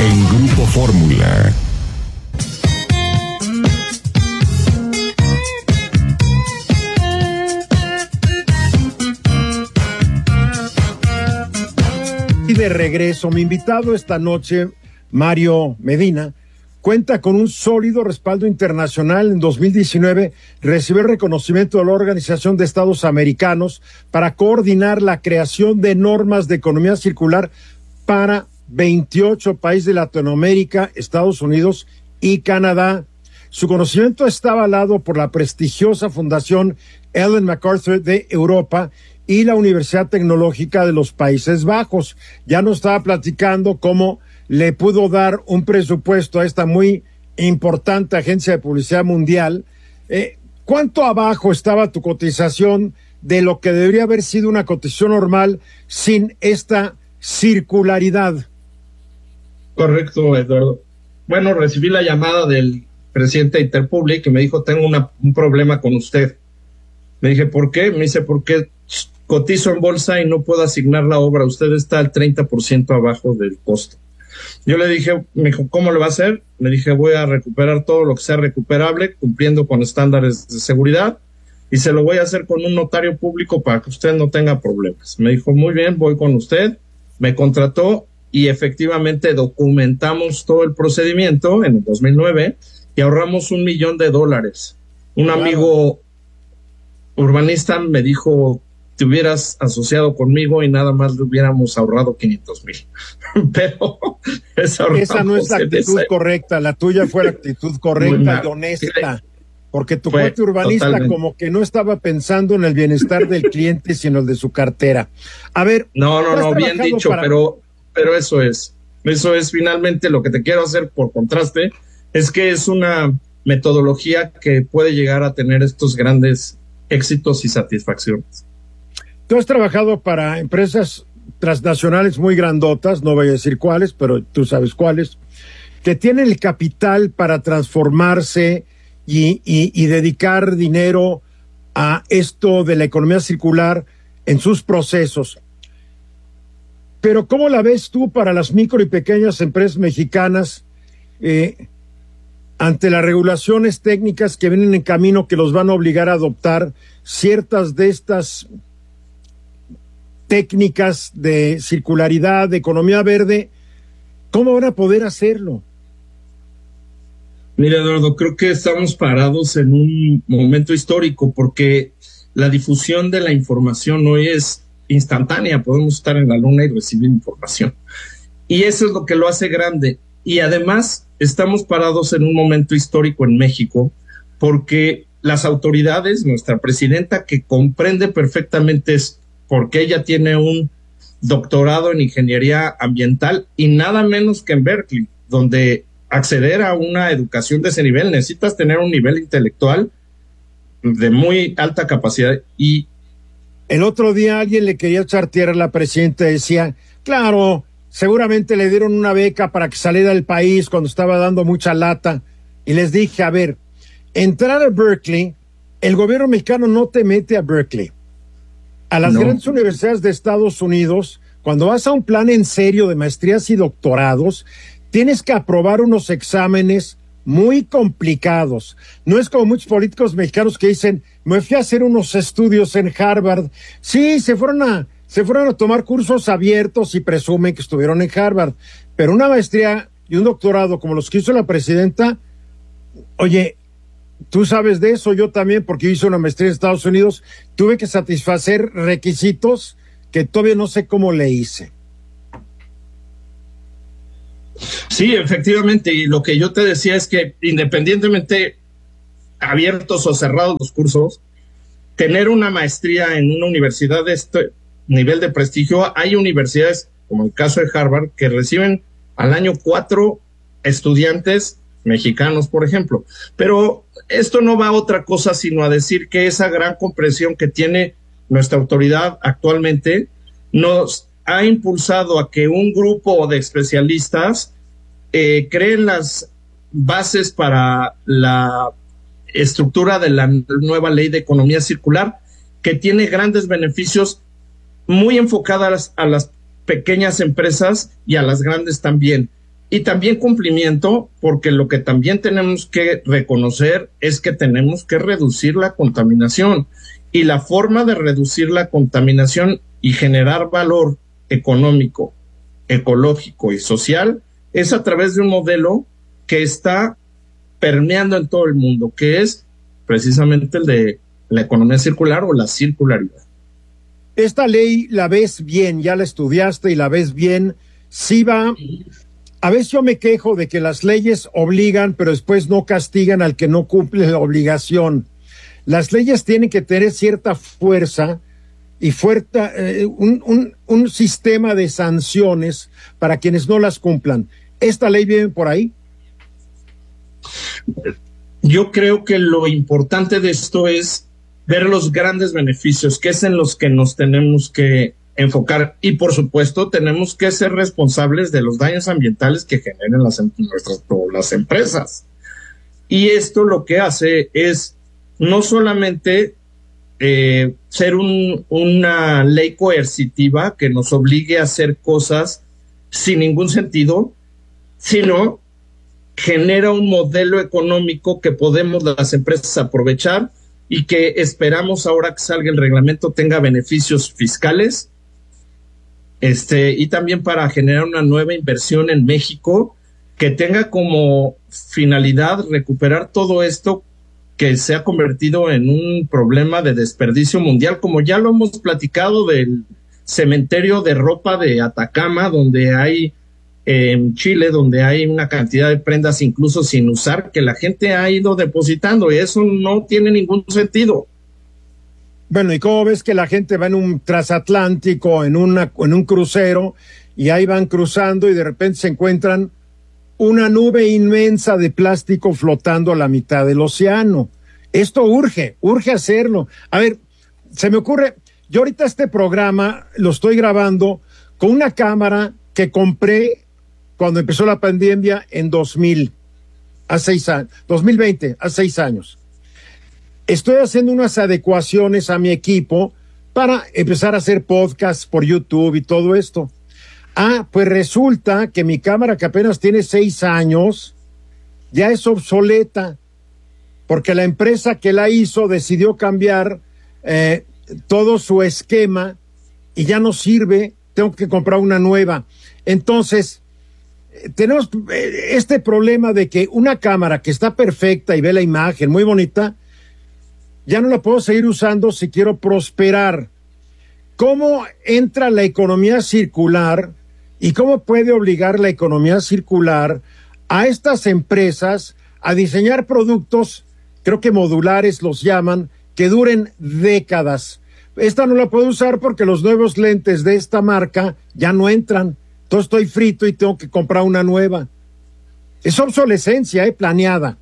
en Grupo Fórmula. Y de regreso, mi invitado esta noche, Mario Medina, cuenta con un sólido respaldo internacional. En 2019 recibió el reconocimiento de la Organización de Estados Americanos para coordinar la creación de normas de economía circular para 28 países de Latinoamérica, Estados Unidos y Canadá. Su conocimiento está avalado por la prestigiosa Fundación Ellen MacArthur de Europa y la Universidad Tecnológica de los Países Bajos. Ya nos estaba platicando cómo le pudo dar un presupuesto a esta muy importante agencia de publicidad mundial. ¿Cuánto abajo estaba tu cotización de lo que debería haber sido una cotización normal sin esta circularidad? Correcto, Eduardo. Bueno, recibí la llamada del presidente de Interpublic que me dijo, tengo un problema con usted. Le dije, ¿por qué? Me dice, porque cotizo en bolsa y no puedo asignar la obra. Usted está al 30% abajo del costo. Yo le dije, me dijo, ¿cómo le va a hacer? Le dije, voy a recuperar todo lo que sea recuperable, cumpliendo con estándares de seguridad, y se lo voy a hacer con un notario público para que usted no tenga problemas. Me dijo, muy bien, voy con usted. Me contrató y efectivamente documentamos todo el procedimiento en el 2009 y ahorramos $1 millón. Un amigo urbanista me dijo, te hubieras asociado conmigo y nada más le hubiéramos ahorrado 500,000. Pero esa no es la actitud correcta, la tuya fue la actitud correcta y honesta, porque tu cuate urbanista totalmente, como que no estaba pensando en el bienestar del cliente, sino el de su cartera. A ver. No, bien dicho, pero eso es finalmente lo que te quiero hacer por contraste, es que es una metodología que puede llegar a tener estos grandes éxitos y satisfacciones. Tú has trabajado para empresas transnacionales muy grandotas, no voy a decir cuáles, pero tú sabes cuáles, que tienen el capital para transformarse y dedicar dinero a esto de la economía circular en sus procesos. Pero ¿cómo la ves tú para las micro y pequeñas empresas mexicanas ante las regulaciones técnicas que vienen en camino que los van a obligar a adoptar ciertas de estas técnicas de circularidad, de economía verde? ¿Cómo van a poder hacerlo? Mira, Eduardo, creo que estamos parados en un momento histórico porque la difusión de la información hoy es instantánea. Podemos estar en la luna y recibir información. Y eso es lo que lo hace grande. Y además estamos parados en un momento histórico en México porque las autoridades, nuestra presidenta, que comprende perfectamente esto, porque ella tiene un doctorado en ingeniería ambiental y nada menos que en Berkeley, donde acceder a una educación de ese nivel necesitas tener un nivel intelectual de muy alta capacidad. Y el otro día alguien le quería echar tierra a la presidenta, decía, claro, seguramente le dieron una beca para que saliera del país cuando estaba dando mucha lata. Y les dije, a ver, entrar a Berkeley, el gobierno mexicano no te mete a Berkeley. A las grandes universidades de Estados Unidos, cuando vas a un plan en serio de maestrías y doctorados, tienes que aprobar unos exámenes muy complicados. No es como muchos políticos mexicanos que dicen, me fui a hacer unos estudios en Harvard. Sí, se fueron a tomar cursos abiertos y presumen que estuvieron en Harvard. Pero una maestría y un doctorado como los que hizo la presidenta, oye, tú sabes de eso, yo también, porque yo hice una maestría en Estados Unidos, tuve que satisfacer requisitos que todavía no sé cómo le hice. Sí, efectivamente, y lo que yo te decía es que independientemente abiertos o cerrados los cursos, tener una maestría en una universidad de este nivel de prestigio, hay universidades, como el caso de Harvard, que reciben al año 4 estudiantes mexicanos, por ejemplo. Pero esto no va a otra cosa sino a decir que esa gran comprensión que tiene nuestra autoridad actualmente nos ha impulsado a que un grupo de especialistas creen las bases para la estructura de la nueva ley de economía circular, que tiene grandes beneficios muy enfocadas a las pequeñas empresas y a las grandes también. y también cumplimiento, porque lo que también tenemos que reconocer es que tenemos que reducir la contaminación. Y la forma de reducir la contaminación y generar valor económico, ecológico y social es a través de un modelo que está permeando en todo el mundo, que es precisamente el de la economía circular o la circularidad. Esta ley la ves bien, ya la estudiaste y la ves bien. Sí va. A veces yo me quejo de que las leyes obligan, pero después no castigan al que no cumple la obligación. Las leyes tienen que tener cierta fuerza y un sistema de sanciones para quienes no las cumplan. ¿Esta ley viene por ahí? Yo creo que lo importante de esto es ver los grandes beneficios, que es en los que nos tenemos que enfocar, y por supuesto tenemos que ser responsables de los daños ambientales que generen las empresas. Y esto lo que hace es no solamente ser una ley coercitiva que nos obligue a hacer cosas sin ningún sentido, sino genera un modelo económico que podemos las empresas aprovechar y que esperamos ahora que salga el reglamento tenga beneficios fiscales, y también para generar una nueva inversión en México que tenga como finalidad recuperar todo esto que se ha convertido en un problema de desperdicio mundial, como ya lo hemos platicado del cementerio de ropa de Atacama, donde hay en Chile, donde hay una cantidad de prendas incluso sin usar que la gente ha ido depositando, y eso no tiene ningún sentido. Bueno, ¿y cómo ves que la gente va en un transatlántico, en un crucero, y ahí van cruzando y de repente se encuentran una nube inmensa de plástico flotando a la mitad del océano? Esto urge hacerlo. A ver, se me ocurre, yo ahorita este programa lo estoy grabando con una cámara que compré cuando empezó la pandemia en 2020, hace 6 años. Estoy haciendo unas adecuaciones a mi equipo para empezar a hacer podcasts por YouTube y todo esto. Pues resulta que mi cámara, que apenas tiene 6 años, ya es obsoleta, porque la empresa que la hizo decidió cambiar todo su esquema y ya no sirve, tengo que comprar una nueva. Entonces, tenemos este problema de que una cámara que está perfecta y ve la imagen muy bonita, ya no la puedo seguir usando si quiero prosperar. ¿Cómo entra la economía circular y cómo puede obligar la economía circular a estas empresas a diseñar productos, creo que modulares los llaman, que duren décadas? Esta no la puedo usar porque los nuevos lentes de esta marca ya no entran. Entonces estoy frito y tengo que comprar una nueva. Es obsolescencia, planeada.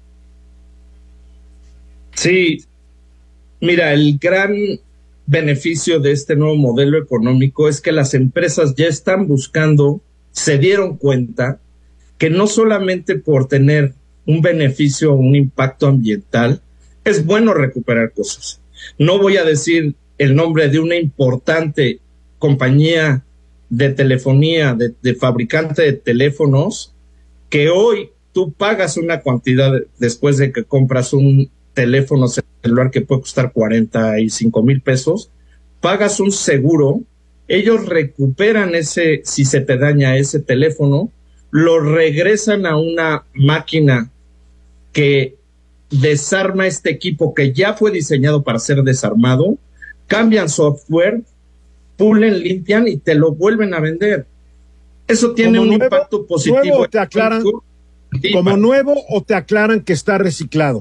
Sí, mira, el gran beneficio de este nuevo modelo económico es que las empresas ya están buscando, se dieron cuenta que no solamente por tener un beneficio o un impacto ambiental es bueno recuperar cosas. No voy a decir el nombre de una importante compañía de telefonía, de fabricante de teléfonos, que hoy tú pagas una cantidad después de que compras un teléfono celular que puede costar 45 mil pesos, pagas un seguro, ellos recuperan si se te daña ese teléfono, lo regresan a una máquina que desarma este equipo que ya fue diseñado para ser desarmado, cambian software, pulen, limpian y te lo vuelven a vender. Eso tiene un impacto positivo. ¿Nuevo te aclaran, como nuevo o te aclaran que está reciclado?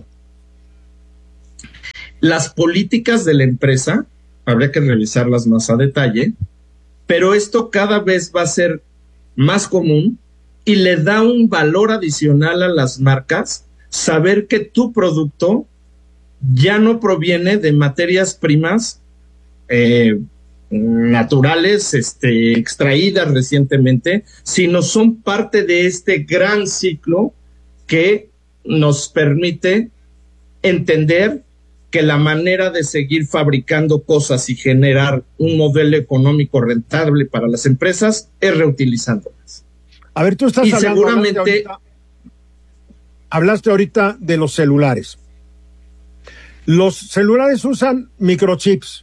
Las políticas de la empresa, habría que revisarlas más a detalle, pero esto cada vez va a ser más común y le da un valor adicional a las marcas saber que tu producto ya no proviene de materias primas naturales, extraídas recientemente, sino son parte de este gran ciclo que nos permite entender que la manera de seguir fabricando cosas y generar un modelo económico rentable para las empresas es reutilizándolas. A ver, tú estás y hablando, seguramente hablaste ahorita de los celulares. Los celulares usan microchips,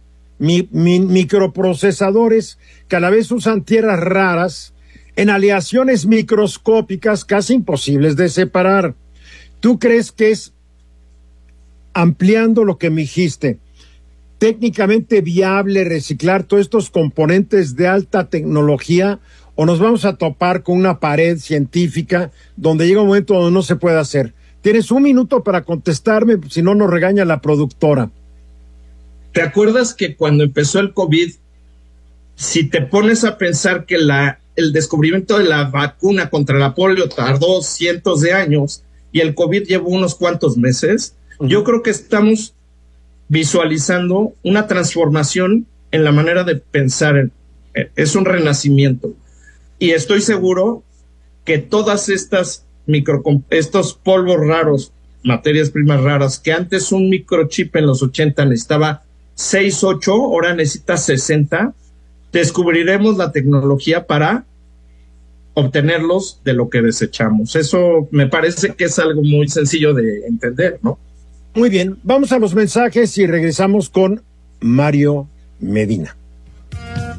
microprocesadores que a la vez usan tierras raras en aleaciones microscópicas casi imposibles de separar. ¿Tú crees que es, ampliando lo que me dijiste, técnicamente viable reciclar todos estos componentes de alta tecnología, o nos vamos a topar con una pared científica donde llega un momento donde no se puede hacer? Tienes un minuto para contestarme, si no nos regaña la productora. ¿te acuerdas que cuando empezó el COVID, si te pones a pensar que el descubrimiento de la vacuna contra la polio tardó cientos de años y el COVID llevó unos cuantos meses? Yo creo que estamos visualizando una transformación en la manera de pensar. Es un renacimiento. Y estoy seguro que todas estos polvos raros, materias primas raras, que antes un microchip en los 80 necesitaba 6, 8, ahora necesita 60, descubriremos la tecnología para obtenerlos de lo que desechamos. Eso me parece que es algo muy sencillo de entender, ¿no? Muy bien, vamos a los mensajes y regresamos con Mario Medina.